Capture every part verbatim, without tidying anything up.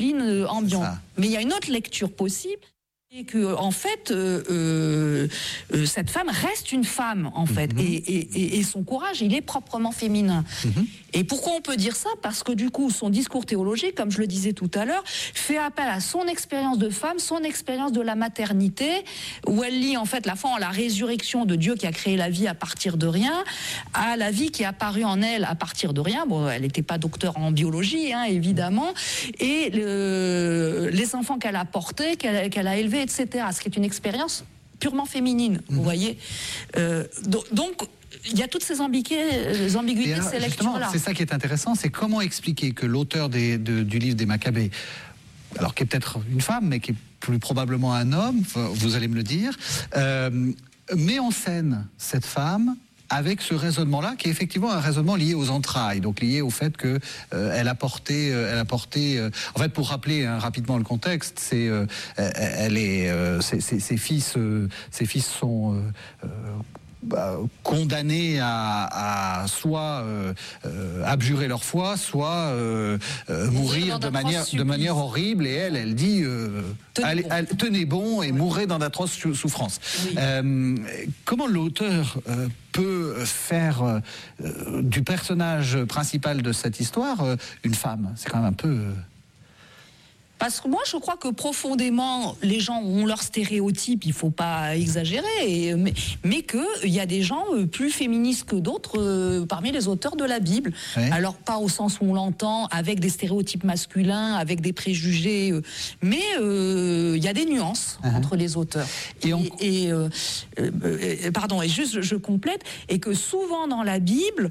ambiante. Mais il y a une autre lecture possible. Et que en fait, euh, euh, euh, cette femme reste une femme en fait, mm-hmm. et, et, et son courage, il est proprement féminin. Mm-hmm. Et pourquoi on peut dire ça? Parce que du coup, son discours théologique, comme je le disais tout à l'heure, fait appel à son expérience de femme, son expérience de la maternité, où elle lie en fait la foi en la résurrection de Dieu qui a créé la vie à partir de rien, à la vie qui est apparue en elle à partir de rien. Bon, elle n'était pas docteur en biologie, hein, évidemment, et le, les enfants qu'elle a portés, qu'elle, qu'elle a élevés, et cetera. Ce qui est une expérience purement féminine, mmh. vous voyez. Euh, donc, il y a toutes ces ambiguïtés, ambiguïtés alors, ces lectures-là. C'est ça qui est intéressant, c'est comment expliquer que l'auteur des, de, du livre des Maccabées, alors qui est peut-être une femme, mais qui est plus probablement un homme, vous allez me le dire, euh, met en scène cette femme avec ce raisonnement-là, qui est effectivement un raisonnement lié aux entrailles, donc lié au fait que euh, elle a porté, euh, elle a porté. Euh, en fait, pour rappeler hein, rapidement le contexte, c'est, euh, elle est, euh, ses, ses, ses fils, euh, ses fils sont euh, euh, bah, condamnés à, à soit euh, euh, abjurer leur foi, soit euh, euh, mourir de manière, de manière horrible. Et elle, elle dit euh, tenez, allez, bon. Allez, tenez bon et ouais. mourrez dans d'atroces souffrances. Oui. Euh, comment l'auteur euh, peut faire euh, du personnage principal de cette histoire euh, une femme? C'est quand même un peu... Euh... Parce que moi, je crois que profondément, les gens ont leurs stéréotypes, il ne faut pas exagérer, et, mais, mais qu'il y a des gens plus féministes que d'autres euh, parmi les auteurs de la Bible. Oui. Alors, pas au sens où on l'entend, avec des stéréotypes masculins, avec des préjugés, euh, mais euh, il y a des nuances uh-huh. entre les auteurs. Et, on... et, et euh, euh, pardon, et juste, je complète, et que souvent dans la Bible,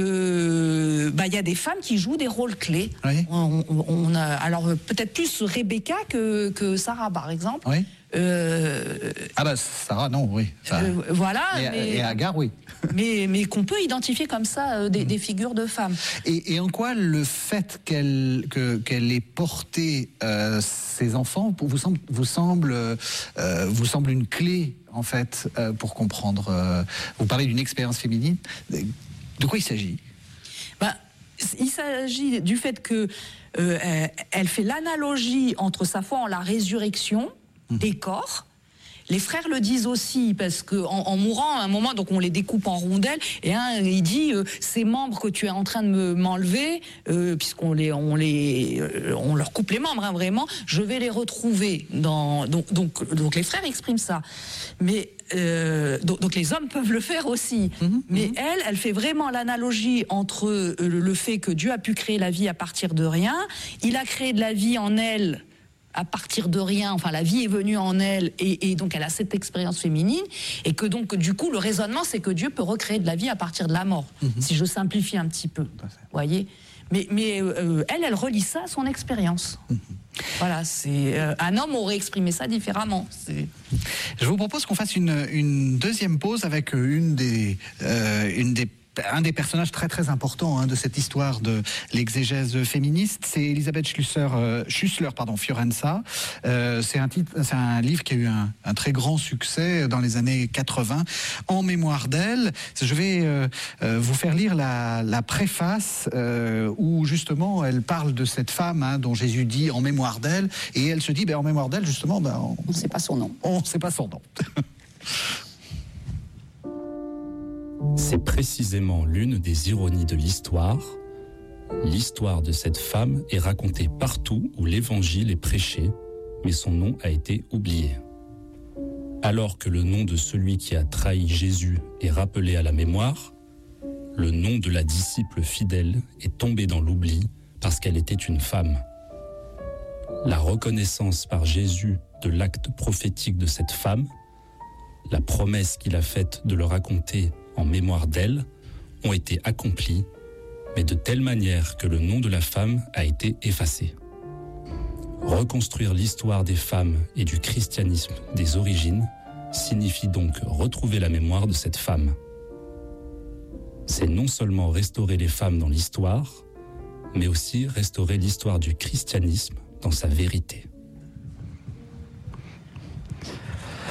euh, bah, y a des femmes qui jouent des rôles clés. Oui. On, on, on a, alors, peut-être plus Rebecca que, que Sarah, par exemple. Oui. Euh, ah bah Sarah, non, oui. Ça... Euh, voilà. Et, mais, et Agar, oui. mais, mais qu'on peut identifier comme ça euh, des, mmh. des figures de femmes. Et, et en quoi le fait qu'elle, que, qu'elle ait porté euh, ses enfants vous semble, vous, semble, euh, vous semble une clé, en fait, euh, pour comprendre... Euh, vous parlez d'une expérience féminine. De quoi il s'agit? bah, Il s'agit du fait que Euh, elle fait l'analogie entre sa foi en la résurrection mmh. des corps. Les frères le disent aussi, parce qu'en en mourant, à un moment, donc on les découpe en rondelles, et un, il dit euh, ces membres que tu es en train de me, m'enlever, euh, puisqu'on les, on les, euh, on leur coupe les membres, hein, vraiment, je vais les retrouver. Dans, donc, donc, donc les frères expriment ça. Mais euh, donc, donc les hommes peuvent le faire aussi. Mmh, Mais mmh. elle, elle fait vraiment l'analogie entre euh, le fait que Dieu a pu créer la vie à partir de rien, il a créé de la vie en elle à partir de rien, enfin la vie est venue en elle, et, et donc elle a cette expérience féminine, et que donc du coup le raisonnement c'est que Dieu peut recréer de la vie à partir de la mort, mmh. si je simplifie un petit peu, vous voyez. Mais, mais euh, elle, elle relie ça à son expérience. Mmh. Voilà, c'est euh, un homme aurait exprimé ça différemment. C'est... Je vous propose qu'on fasse une, une deuxième pause avec une des, euh, une des un des personnages très très importants hein, de cette histoire de l'exégèse féministe, c'est Elisabeth Schüssler, euh, Schüssler pardon, Fiorenza. Euh, c'est, un titre, c'est un livre qui a eu un, un très grand succès dans les années quatre-vingts. En mémoire d'elle, je vais euh, euh, vous faire lire la, la préface euh, où justement elle parle de cette femme hein, dont Jésus dit en mémoire d'elle, et elle se dit ben, en mémoire d'elle justement, ben, on ne sait pas son nom. On ne sait pas son nom. C'est précisément l'une des ironies de l'histoire. L'histoire de cette femme est racontée partout où l'évangile est prêché, mais son nom a été oublié. Alors que le nom de celui qui a trahi Jésus est rappelé à la mémoire, le nom de la disciple fidèle est tombé dans l'oubli parce qu'elle était une femme. La reconnaissance par Jésus de l'acte prophétique de cette femme, la promesse qu'il a faite de le raconter en mémoire d'elle, ont été accomplis, mais de telle manière que le nom de la femme a été effacé. Reconstruire l'histoire des femmes et du christianisme des origines signifie donc retrouver la mémoire de cette femme. C'est non seulement restaurer les femmes dans l'histoire, mais aussi restaurer l'histoire du christianisme dans sa vérité.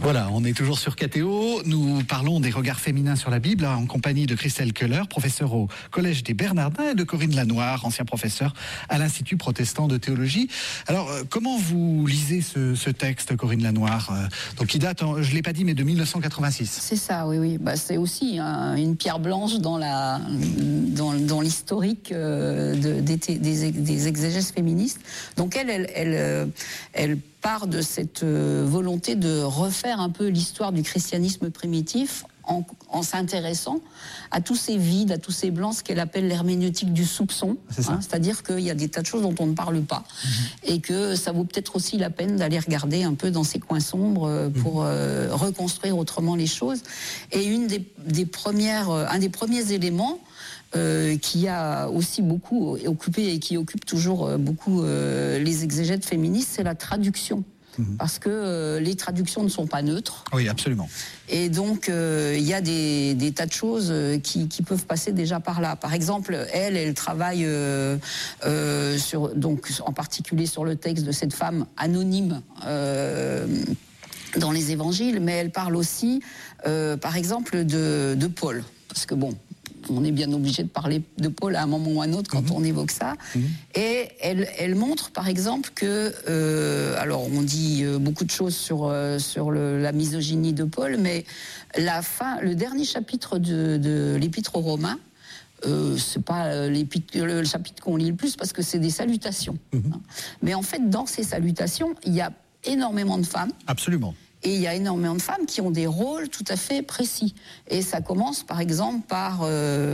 Voilà, on est toujours sur K T O. Nous parlons des regards féminins sur la Bible hein, en compagnie de Christelle Keller, professeure au Collège des Bernardins, et de Corinne Lanoir, ancien professeur à l'Institut protestant de théologie. Alors, euh, comment vous lisez ce, ce texte, Corinne Lanoir, euh, donc qui date, en, je ne l'ai pas dit, mais de mille neuf cent quatre-vingt-six. C'est ça, oui, oui. Bah, c'est aussi hein, une pierre blanche dans, la, dans, dans l'historique euh, de, des, des, des exégèses féministes. Donc, elle, elle, elle, elle, elle part de cette euh, volonté de refaire un peu l'histoire du christianisme primitif en, en s'intéressant à tous ces vides, à tous ces blancs, ce qu'elle appelle l'herméneutique du soupçon. C'est hein, c'est-à-dire qu'il y a des tas de choses dont on ne parle pas mmh. et que ça vaut peut-être aussi la peine d'aller regarder un peu dans ces coins sombres euh, pour euh, reconstruire autrement les choses. Et une des, des premières, euh, un des premiers éléments Euh, qui a aussi beaucoup occupé et qui occupe toujours euh, beaucoup euh, les exégètes féministes, c'est la traduction. Mmh. Parce que euh, les traductions ne sont pas neutres. Oui, absolument. Et donc, il euh, y a des, des tas de choses qui, qui peuvent passer déjà par là. Par exemple, elle, elle travaille euh, euh, sur, donc, en particulier sur le texte de cette femme anonyme euh, dans les évangiles, mais elle parle aussi, euh, par exemple, de, de Paul. Parce que bon... on est bien obligé de parler de Paul à un moment ou à un autre quand mmh. on évoque ça. Mmh. Et elle, elle montre, par exemple, que... Euh, alors, on dit beaucoup de choses sur, euh, sur le, la misogynie de Paul, mais la fin, le dernier chapitre de, de l'Épître aux Romains, euh, c'est pas le chapitre qu'on lit le plus, parce que c'est des salutations. Mmh. Hein. Mais en fait, dans ces salutations, il y a énormément de femmes. Absolument. Et il y a énormément de femmes qui ont des rôles tout à fait précis. Et ça commence, par exemple, par... Euh,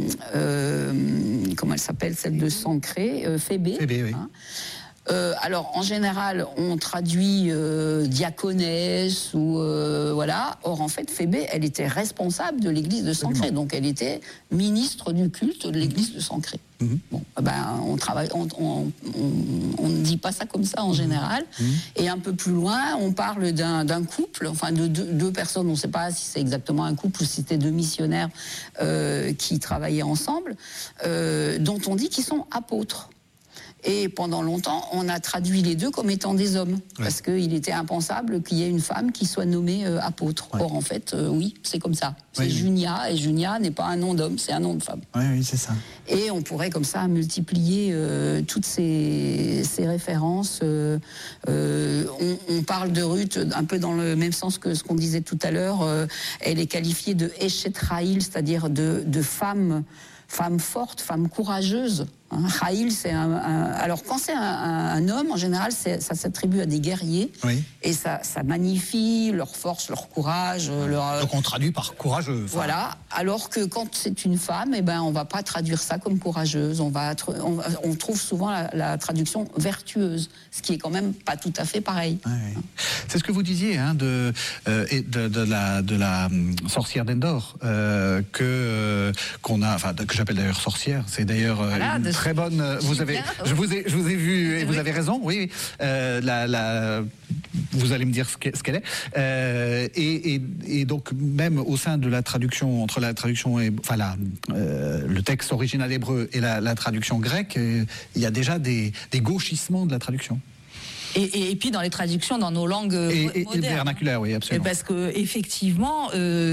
euh, comment elle s'appelle, celle de Sancré, euh, Phébé. Phébé, oui. Hein. Euh, alors, en général, on traduit euh, diaconesse ou euh, voilà. Or, en fait, Phébé, elle était responsable de l'église de Sancré, donc elle était ministre du culte de l'église de Sancré. Mmh. Bon, ben, on travaille, on, on, on, on ne dit pas ça comme ça en général. Mmh. Et un peu plus loin, on parle d'un, d'un couple, enfin de deux, deux personnes. On ne sait pas si c'est exactement un couple ou si c'était deux missionnaires euh, qui travaillaient ensemble, euh, dont on dit qu'ils sont apôtres. Et pendant longtemps, on a traduit les deux comme étant des hommes, ouais. parce qu'il était impensable qu'il y ait une femme qui soit nommée euh, apôtre. Ouais. Or, en fait, euh, oui, c'est comme ça. C'est oui, Junia, oui. et Junia n'est pas un nom d'homme, c'est un nom de femme. Oui, oui, c'est ça. Et on pourrait comme ça multiplier euh, toutes ces, ces références. Euh, euh, on, on parle de Ruth un peu dans le même sens que ce qu'on disait tout à l'heure. Euh, elle est qualifiée de Eshet Rahil, c'est-à-dire de, de femme, femme forte, femme courageuse. Hein, Rahil, c'est un, un... Alors, quand c'est un, un, un homme, en général, c'est, ça s'attribue à des guerriers. Oui. Et ça, ça magnifie leur force, leur courage. Leur... Donc, on traduit par courageux. Enfin... Voilà. Alors que quand c'est une femme, eh ben, on ne va pas traduire ça comme courageuse. On, va, on, on trouve souvent la, la traduction vertueuse, ce qui est quand même pas tout à fait pareil. Oui, oui. C'est ce que vous disiez hein, de, euh, de, de, la, de la sorcière d'Endor, euh, que, euh, qu'on a, enfin, que j'appelle d'ailleurs sorcière. C'est d'ailleurs euh, voilà, une de... très bonne. Vous avez, je vous ai, je vous ai vu et vous avez raison. Oui, euh, la, la, vous allez me dire ce qu'elle est. Euh, et, et, et donc même au sein de la traduction entre la traduction et enfin la, euh, le texte original hébreu et la, la traduction grecque, euh, il y a déjà des, des gauchissements de la traduction. Et, et, et puis dans les traductions dans nos langues et, modernes. Et vernaculaires, oui, absolument. Parce que effectivement,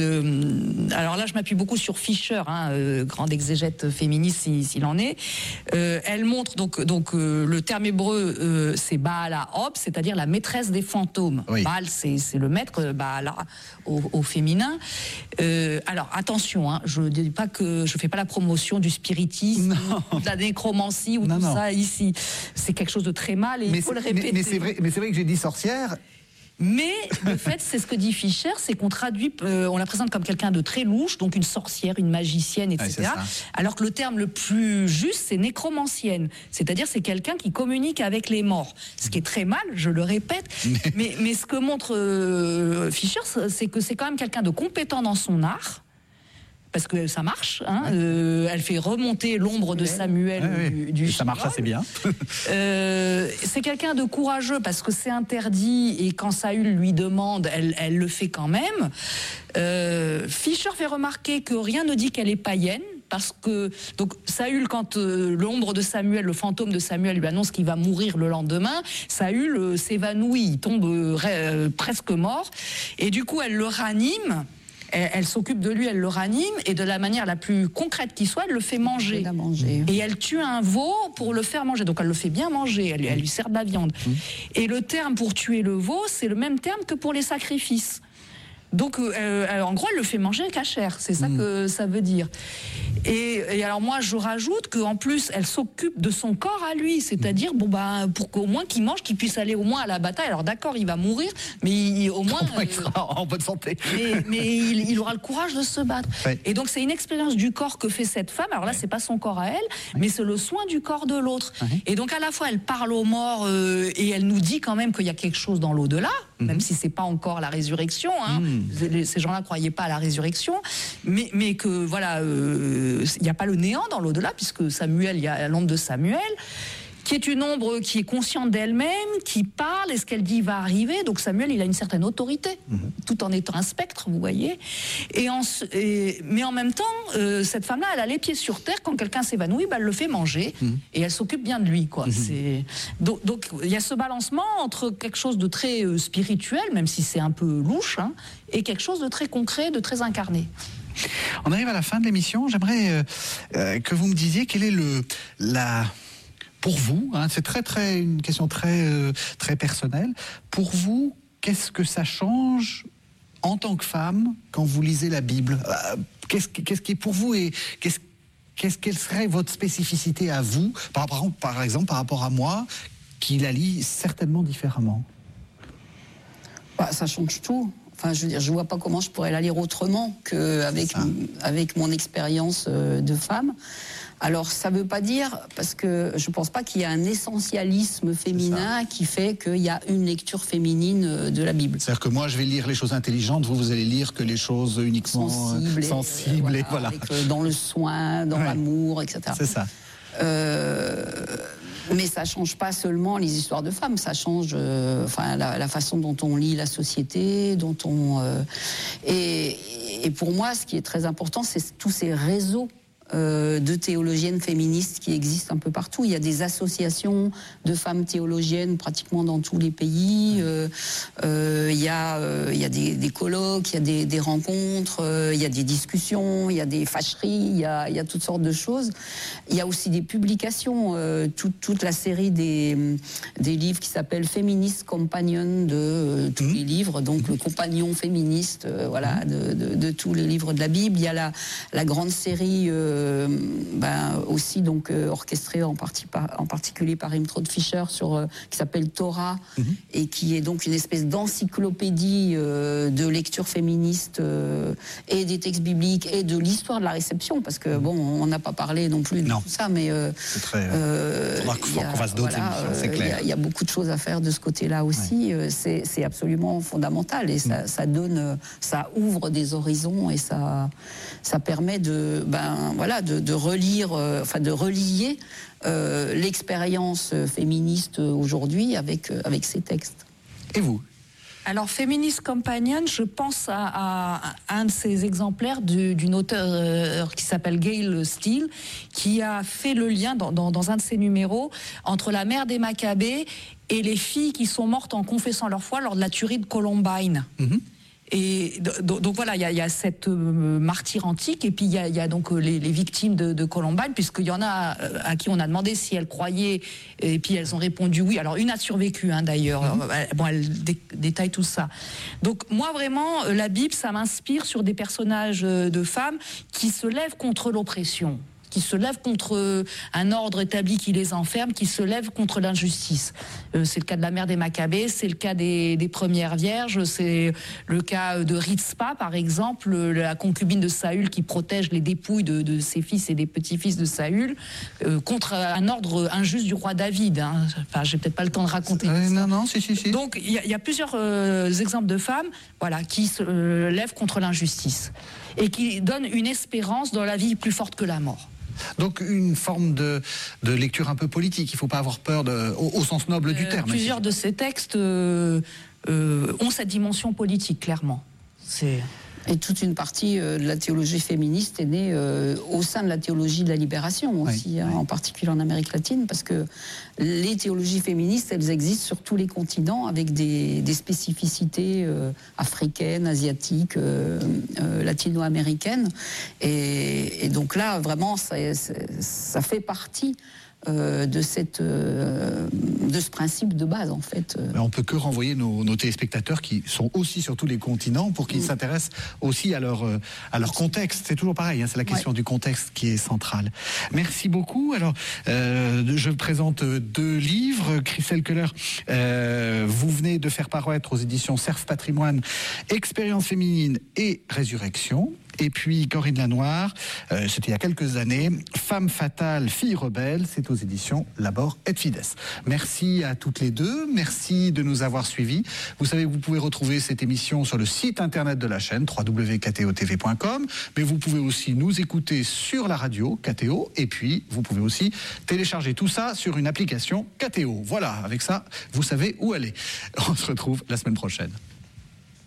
euh, alors là je m'appuie beaucoup sur Fischer, hein, euh, grande exégète féministe s'il, s'il en est. Euh, elle montre donc donc euh, le terme hébreu euh, c'est Baala Hop, c'est-à-dire la maîtresse des fantômes. Oui. Baal c'est, c'est le maître, Baala au, au féminin. Euh, alors attention, hein, je ne dis pas que je fais pas la promotion du spiritisme, non. de la nécromancie ou non, tout non. ça ici. C'est quelque chose de très mal et mais il faut le répéter. Mais, mais C'est vrai, mais c'est vrai que j'ai dit sorcière. Mais le fait, c'est ce que dit Fischer, c'est qu'on traduit, euh, on la présente comme quelqu'un de très louche, donc une sorcière, une magicienne, et cetera. Ouais, alors que le terme le plus juste, c'est nécromancienne, c'est-à-dire c'est quelqu'un qui communique avec les morts. Ce qui est très mal, je le répète. Mais, mais, mais ce que montre euh, Fischer, c'est que c'est quand même quelqu'un de compétent dans son art. Parce que ça marche, hein, ouais. euh, elle fait remonter l'ombre de Samuel ouais, du, du ça marche assez bien. euh, c'est quelqu'un de courageux parce que c'est interdit et quand Saül lui demande, elle, elle le fait quand même. Euh, Fischer fait remarquer que rien ne dit qu'elle est païenne. parce que donc Saül, quand euh, l'ombre de Samuel, le fantôme de Samuel lui annonce qu'il va mourir le lendemain, Saül euh, s'évanouit, il tombe euh, euh, presque mort, et du coup elle le ranime. Elle, elle s'occupe de lui, elle le ranime, et de la manière la plus concrète qui soit, elle le fait manger. manger. Et elle tue un veau pour le faire manger. Donc elle le fait bien manger, elle, elle lui sert de la viande. Mmh. Et le terme pour tuer le veau, c'est le même terme que pour les sacrifices. Donc, euh, en gros, elle le fait manger cachère, c'est ça mmh. que ça veut dire. Et, et alors moi, je rajoute qu'en plus, elle s'occupe de son corps à lui, c'est-à-dire, bon ben, pour qu'au moins qu'il mange, qu'il puisse aller au moins à la bataille. Alors d'accord, il va mourir, mais il, au moins... il sera en bonne santé. Mais, mais il, il aura le courage de se battre. Ouais. Et donc, c'est une expérience du corps que fait cette femme. Alors là, c'est pas son corps à elle, ouais. mais c'est le soin du corps de l'autre. Ouais. Et donc, à la fois, elle parle aux morts euh, et elle nous dit quand même qu'il y a quelque chose dans l'au-delà, mmh. même si c'est pas encore la résurrection, hein. Mmh. Ces gens-là ne croyaient pas à la résurrection, mais, mais que voilà, il euh, n'y a pas le néant dans l'au-delà, puisque Samuel, il y a l'ombre de Samuel, qui est une ombre qui est consciente d'elle-même, qui parle, et ce qu'elle dit va arriver. Donc Samuel, il a une certaine autorité, mmh. tout en étant un spectre, vous voyez. Et en, et, mais en même temps, euh, cette femme-là, elle a les pieds sur terre. Quand quelqu'un s'évanouit, bah, elle le fait manger, mmh. et elle s'occupe bien de lui, quoi. Mmh. C'est... Donc, donc il y a ce balancement entre quelque chose de très euh, spirituel, même si c'est un peu louche, hein, et quelque chose de très concret, de très incarné. On arrive à la fin de l'émission. J'aimerais euh, euh, que vous me disiez quelle est le la pour vous, hein, c'est très très une question très euh, très personnelle. Pour vous, qu'est-ce que ça change en tant que femme quand vous lisez la Bible? euh, qu'est-ce, qu'est-ce qui est pour vous et qu'est-ce, qu'est-ce quelle serait votre spécificité à vous, par, par, par exemple par rapport à moi, qui la lis certainement différemment? Bah, ça change tout. Enfin, je veux dire, je vois pas comment je pourrais la lire autrement qu'avec avec mon expérience de femme. Alors, ça veut pas dire, parce que je pense pas qu'il y a un essentialisme féminin qui fait qu'il y a une lecture féminine de la Bible. C'est-à-dire que moi, je vais lire les choses intelligentes, vous, vous allez lire que les choses uniquement sensibles, sensibles et, et voilà. voilà. Avec, dans le soin, dans ouais. l'amour, et cetera. C'est ça. Euh... Mais ça change pas seulement les histoires de femmes, ça change euh, enfin, la, la façon dont on lit la société, dont on... Euh, et, et pour moi, ce qui est très important, c'est tous ces réseaux Euh, de théologiennes féministes qui existent un peu partout. Il y a des associations de femmes théologiennes pratiquement dans tous les pays. Euh, euh, il y a, euh, il y a des, des colloques, il y a des, des rencontres, euh, il y a des discussions, il y a des fâcheries, il y a, il y a toutes sortes de choses. Il y a aussi des publications, euh, tout, toute la série des, des livres qui s'appellent Feminist Companion de euh, tous mmh. les livres, donc le compagnon féministe, euh, voilà, de, de, de tous les livres de la Bible. Il y a la, la grande série euh, Euh, ben, aussi donc euh, orchestré en, partie par, en particulier par Irmtraud Fischer sur, euh, qui s'appelle Torah mm-hmm. et qui est donc une espèce d'encyclopédie euh, de lecture féministe euh, et des textes bibliques et de l'histoire de la réception, parce que bon, on n'a pas parlé non plus de non. tout ça, mais euh, c'est très, euh, il faut qu'on fasse d'autres voilà, émissions, c'est clair. Il y, y a beaucoup de choses à faire de ce côté-là aussi. Ouais. C'est, c'est absolument fondamental et ça, mm. ça donne, ça ouvre des horizons et ça, ça permet de, ben voilà. De, de relire, euh, enfin de relier euh, l'expérience féministe aujourd'hui avec, euh, avec ces textes. Et vous ? Alors, Feminist Companion, je pense à, à, à un de ces exemplaires du, d'une auteure euh, qui s'appelle Gail Steele, qui a fait le lien dans, dans, dans un de ses numéros entre la mère des Maccabées et les filles qui sont mortes en confessant leur foi lors de la tuerie de Columbine. Mm-hmm. Et donc, donc voilà, il y, y a cette euh, martyre antique, et puis il y a, y a donc les, les victimes de, de Columbine, puisqu'il y en a euh, à qui on a demandé si elles croyaient, et puis elles ont répondu oui. Alors une a survécu, hein, d'ailleurs. Mm-hmm. Bon, elle dé- détaille tout ça. Donc moi vraiment, la Bible, ça m'inspire sur des personnages de femmes qui se lèvent contre l'oppression, qui se lèvent contre un ordre établi qui les enferme, qui se lèvent contre l'injustice. Euh, c'est le cas de la mère des Maccabées, c'est le cas des, des premières vierges, c'est le cas de Ritzpa, par exemple, la concubine de Saül qui protège les dépouilles de, de ses fils et des petits-fils de Saül, euh, contre un ordre injuste du roi David. Hein. Enfin, j'ai peut-être pas le temps de raconter. Euh, non, non, si, si, si. Donc, il y, y a plusieurs euh, exemples de femmes, voilà, qui se euh, lèvent contre l'injustice et qui donnent une espérance dans la vie plus forte que la mort. Donc une forme de, de lecture un peu politique, il ne faut pas avoir peur de, au, au sens noble du euh, terme. Plusieurs de ces textes euh, euh, ont cette dimension politique, clairement. C'est... Et toute une partie euh, de la théologie féministe est née euh, au sein de la théologie de la libération aussi, oui, hein, oui. en particulier en Amérique latine, parce que les théologies féministes, elles existent sur tous les continents avec des, des spécificités euh, africaines, asiatiques, euh, euh, latino-américaines. Et, et donc là, vraiment, ça, ça fait partie Euh, de, cette, euh, de ce principe de base, en fait. Mais on peut que renvoyer nos, nos téléspectateurs qui sont aussi sur tous les continents pour qu'ils mmh. s'intéressent aussi à leur, euh, à leur contexte. C'est toujours pareil, hein, c'est la question ouais. du contexte qui est centrale. Merci beaucoup. Alors, euh, je présente deux livres. Christelle Keller, euh, vous venez de faire paraître aux éditions Cerf Patrimoine Expérience féminine et Résurrection. Et puis Corinne Lanoir, euh, c'était il y a quelques années, Femme fatale, fille rebelle, c'est aux éditions Labor et Fides. Merci à toutes les deux, merci de nous avoir suivis. Vous savez que vous pouvez retrouver cette émission sur le site internet de la chaîne, w w w point k t o t v point com, mais vous pouvez aussi nous écouter sur la radio K T O, et puis vous pouvez aussi télécharger tout ça sur une application K T O. Voilà, avec ça, vous savez où aller. On se retrouve la semaine prochaine.